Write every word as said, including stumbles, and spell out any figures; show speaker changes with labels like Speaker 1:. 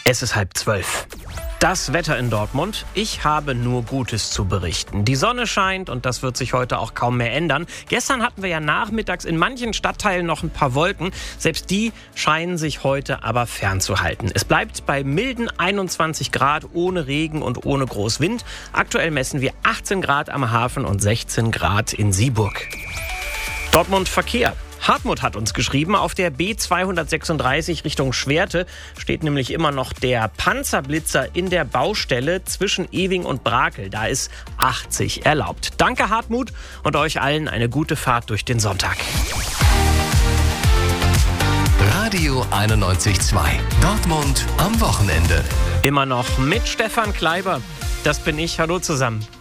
Speaker 1: Es ist halb zwölf. Das Wetter in Dortmund. Ich habe nur Gutes zu berichten. Die Sonne scheint und das wird sich heute auch kaum mehr ändern. Gestern hatten wir ja nachmittags in manchen Stadtteilen noch ein paar Wolken. Selbst die scheinen sich heute aber fernzuhalten. Es bleibt bei milden einundzwanzig Grad ohne Regen und ohne Großwind. Aktuell messen wir achtzehn Grad am Hafen und sechzehn Grad in Sieburg. Dortmund Verkehr. Hartmut hat uns geschrieben, auf der B zweihundertsechsunddreißig Richtung Schwerte steht nämlich immer noch der Panzerblitzer in der Baustelle zwischen Ewing und Brakel. Da ist achtzig erlaubt. Danke Hartmut und euch allen eine gute Fahrt durch den Sonntag.
Speaker 2: Radio einundneunzig Komma zwei. Dortmund am Wochenende.
Speaker 1: Immer noch mit Stefan Kleiber. Das bin ich. Hallo zusammen.